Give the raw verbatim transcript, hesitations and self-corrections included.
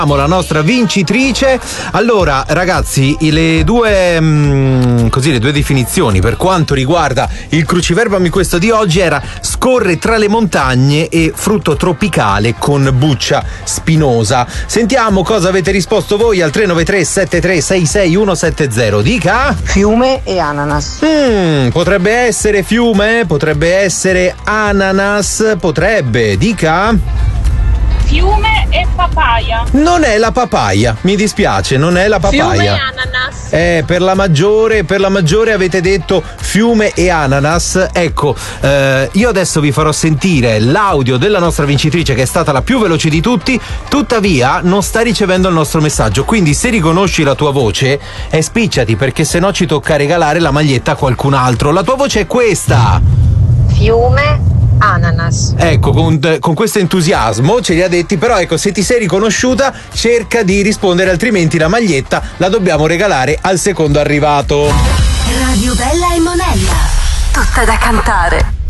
La nostra vincitrice. Allora ragazzi, le due mh, così le due definizioni per quanto riguarda il cruciverbami questo di oggi era scorre tra le montagne e frutto tropicale con buccia spinosa. Sentiamo cosa avete risposto voi al tre nove tre sette tre sei sei uno sette zero. Dica fiume e ananas. mm, potrebbe essere fiume, potrebbe essere ananas, potrebbe. Dica fiume e papaya. Non è la papaya, mi dispiace, non è la papaya. Fiume e ananas. Eh, per la maggiore, per la maggiore avete detto fiume e ananas. Ecco, eh, io adesso vi farò sentire l'audio della nostra vincitrice che è stata la più veloce di tutti, tuttavia non sta ricevendo il nostro messaggio, quindi se riconosci la tua voce, eh, spicciati perché sennò ci tocca regalare la maglietta a qualcun altro. La tua voce è questa. Fiume ananas. Ecco, con, con questo entusiasmo ce li ha detti, però ecco, se ti sei riconosciuta cerca di rispondere, altrimenti la maglietta la dobbiamo regalare al secondo arrivato. Radio Bella e Monella, tutta da cantare.